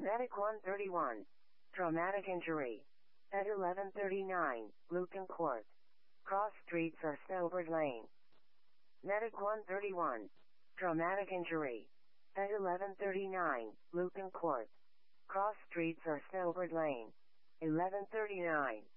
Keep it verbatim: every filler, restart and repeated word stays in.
Medic one thirty-one. Traumatic injury. At eleven thirty-nine, Lucan Court. Cross streets or Snowbird Lane. Medic one thirty-one. Traumatic injury. At eleven thirty-nine, Lucan Court. Cross streets or Snowbird Lane. eleven thirty-nine.